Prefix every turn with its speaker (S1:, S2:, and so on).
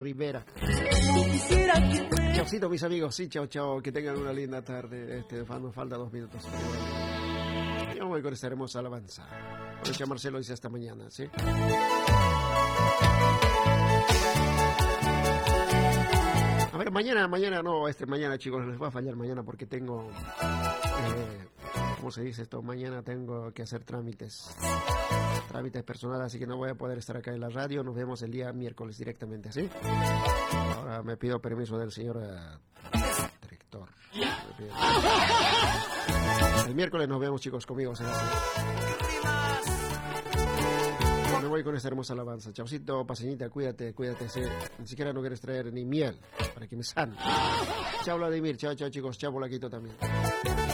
S1: Rivera. Chaucito, mis amigos. Sí, chao, chao. Que tengan una linda tarde. Nos falta 2 minutos. Yo voy con esta hermosa alabanza. Por eso Marcelo dice hasta mañana, ¿sí? A ver, mañana no, mañana, chicos, les va a fallar mañana porque tengo, ¿cómo se dice esto? Mañana tengo que hacer trámites personales, así que no voy a poder estar acá en la radio. Nos vemos el día miércoles directamente, ¿sí? Ahora me pido permiso del señor director. El miércoles nos vemos, chicos, conmigo. Me voy con esta hermosa alabanza. Chaucito, paseñita, cuídate, sí. Ni siquiera no quieres traer ni miel para que me sane. Chao, Vladimir. Chao, chicos. Chao, Bolaquito también.